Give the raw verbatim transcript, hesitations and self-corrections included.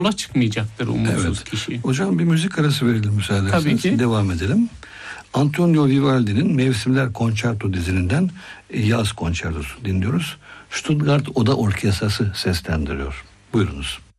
yola çıkmayacaktır umutsuz Evet. kişi. Hocam bir müzik arası verelim müsaade Tabii ederseniz. ki. Devam edelim. Antonio Vivaldi'nin Mevsimler Konçerto dizininden Yaz Konçertosu dinliyoruz. Stuttgart Oda Orkestrası seslendiriyor. Buyurunuz.